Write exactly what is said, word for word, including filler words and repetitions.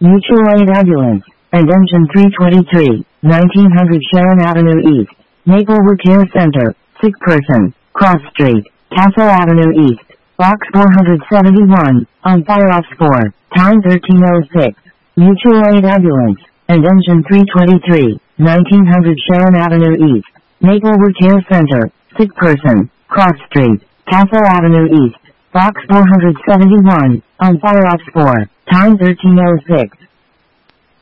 Mutual Aid Ambulance, and Engine three twenty-three, nineteen hundred Sharon Avenue East, Maplewood Care Center, sick person, Cross Street, Castle Avenue East, Box four seventy-one, on fire ops four, time thirteen oh six. Mutual Aid Ambulance, and Engine three twenty-three, nineteen hundred Sharon Avenue East, Maplewood Care Center, sick person, Cross Street, Castle Avenue East, Box four seventy-one, on fire ops four, time thirteen oh six.